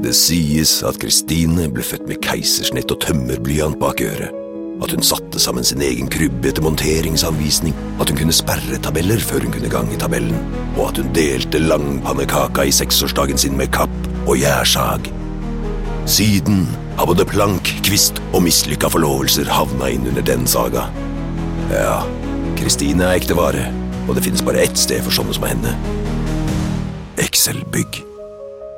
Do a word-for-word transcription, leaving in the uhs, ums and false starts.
Det sies at Kristine ble født med keisersnitt og tømmerblyant bak øret, at hun satte sammen sin egen krybbe etter monteringsanvisning, at hun kunne sperre tabeller før hun kunne gange tabellen, og at hun delte langpannekaka i seksårsdagen sin med kapp og gjærsag. Siden har både plank, kvist og mislykka forlovelser havna inn under den saga. Ja, Kristine er ekte vare, og det finnes bare ett sted for sånne som henne. Excel Bygg.